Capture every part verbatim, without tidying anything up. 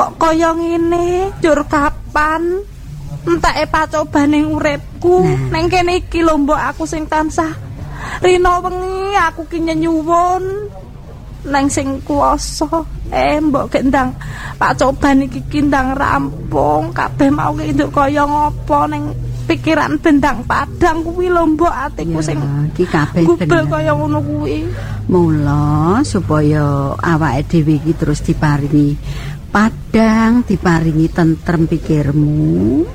kok kaya ngene jur kapan enteke pacobane uripku nah. Neng kene iki lho mbok aku sing tansah rina wengi aku ki nyuwun neng sing kuwasa eh mbok gendang pacoban iki kindang rampung kabeh mau ki nduk kaya ngopo neng pikiran bendang padang kuwi lho mbok atiku ya, sing iki kabeh gubel kaya ngono kuwi mula supaya awake dhewe iki terus diparingi padang diparingi tentrem pikirmu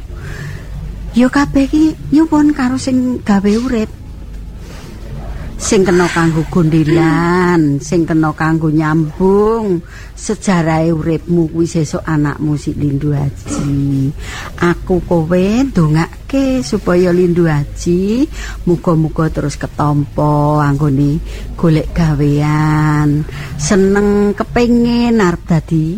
yo kabeh iki nyuwun karo sing gawe urip sing kena kanggo gondelan sing kena kanggo nyambung sejarahe uripmu kuwi sesuk anakmu si Lindu Haji aku kowe ndongake supaya Lindu Haji muga-muga terus ketampa anggone golek gawean seneng kepengin arep dadi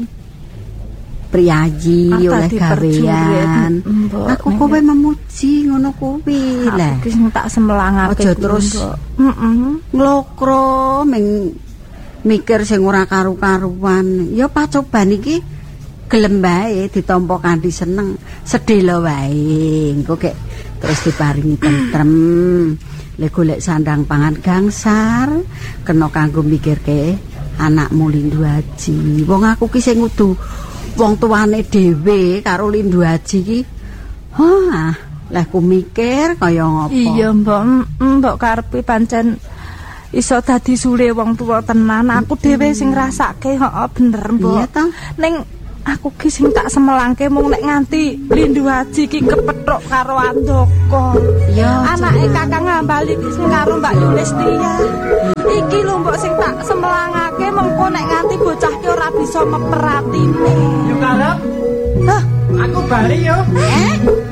priayi oleh gawean aku kowe memuji ngono kuwi lah aku sing tak semelangake aja terus heeh nglokro ming mikir sing ora karu-karuan ya pacoban iki gelem bae ditampa kanthi seneng sedhela wae engko kek terus diparingi tentrem lek golek sandang pangan gangsar kena kanggo mikirke anakmu Lindu Haji wong aku ki sing kudu wong tuane dhewe karo Lindu Haji ki hah lah ku mikir kaya ngopo iya mbok mbok karepe pancen iso dadi sule wong tuwa tenan aku dhewe sing ngrasake heeh bener mbok iya ta ning aku ki sing tak semelangke mung nek nganti Lindu Haji ki kepethuk karo Andoko ya anake Kakang Hambali ki sing karo Mbak Yulistia iki lho mbok sing tak semelangake mengko nek nganti bocah ki ora bisa meperatine yo karep hah aku bali yo eh